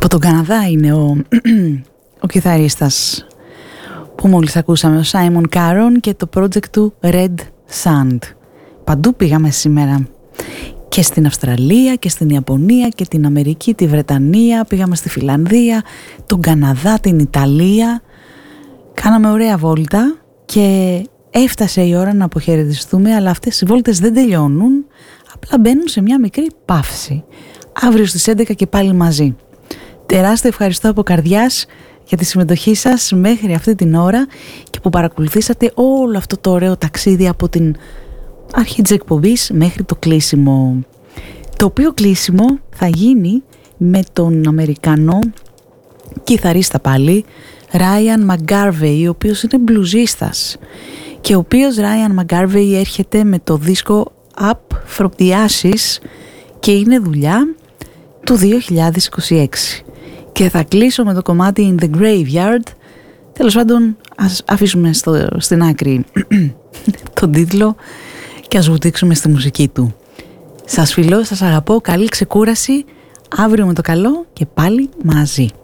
Από τον Καναδά είναι ο κιθαρίστας που μόλις ακούσαμε, ο Σάιμον Κάρον, και το project του Red Sand. Παντού πήγαμε σήμερα. Και στην Αυστραλία και στην Ιαπωνία και την Αμερική, τη Βρετανία, πήγαμε στη Φιλανδία, τον Καναδά, την Ιταλία. Κάναμε ωραία βόλτα και έφτασε η ώρα να αποχαιρετιστούμε, αλλά αυτές οι βόλτες δεν τελειώνουν, απλά μπαίνουν σε μια μικρή παύση. Αύριο στις 11 και πάλι μαζί. Τεράστιο ευχαριστώ από καρδιάς για τη συμμετοχή σας μέχρι αυτή την ώρα και που παρακολουθήσατε όλο αυτό το ωραίο ταξίδι από την αρχή της εκπομπής μέχρι το κλείσιμο. Το οποίο κλείσιμο θα γίνει με τον Αμερικανό κιθαρίστα πάλι, Ryan McGarvey, ο οποίος είναι μπλουζίστας και ο οποίος Ryan McGarvey έρχεται με το δίσκο Up From The Ashes και είναι δουλειά του 2026. Και θα κλείσω με το κομμάτι In The Graveyard. Τέλος πάντων, ας αφήσουμε στην άκρη τον τίτλο και ας βουτήξουμε στη μουσική του. Σας φιλώ, σας αγαπώ, καλή ξεκούραση. Αύριο με το καλό και πάλι μαζί.